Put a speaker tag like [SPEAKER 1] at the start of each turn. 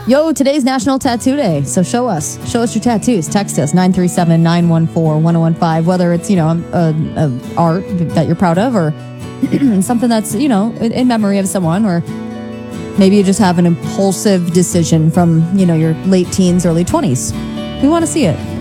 [SPEAKER 1] Yo, today's National Tattoo Day. So show us your tattoos. Text us 937-914-1015. Whether it's, art that you're proud of or something that's, in memory of someone, or maybe you just have an impulsive decision from, your late teens, early 20s. We want to see it.